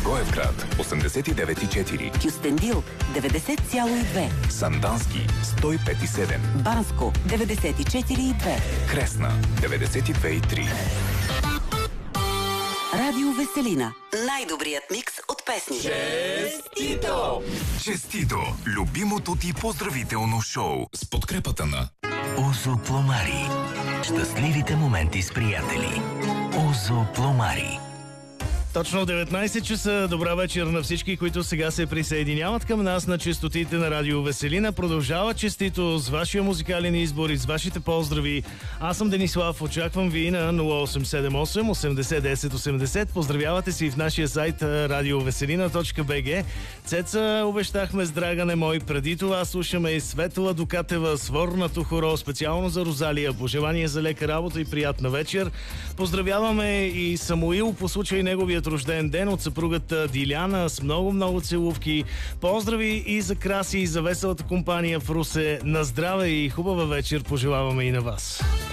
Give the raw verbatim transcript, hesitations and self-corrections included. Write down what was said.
Благоевград осемдесет и девет и четири, Кюстендил деветдесет цяло и две, Сандански сто и пет и седем, Банско деветдесет и четири и две, Кресна деветдесет и две и три. Радио Веселина. Най-добрият микс от песни. Честито! Честито! Любимото ти поздравително шоу с подкрепата на Озо Пломари. Щастливите моменти с приятели. Озо Пломари. Точно в деветнайсет часа. Добра вечер на всички, които сега се присъединяват към нас на честотите на Радио Веселина. Продължава честито с вашия музикален избор и с вашите поздрави. Аз съм Денислав. Очаквам ви на нула осем седем осем осемдесет десет осемдесет. Поздравявате си в нашия сайт радиовеселина точка би джи. Цеца обещахме с Драгане мой. Преди това слушаме и Светла Дукатева с Ворнато хоро, специално за Розалия. Пожелание за лека работа и приятна вечер. Поздравяваме и Самуил по случай неговият рожден ден от съпругата Диляна с много-много целувки. Поздрави и за Краси и за веселата компания в Русе. На здраве и хубава вечер пожелаваме и на вас.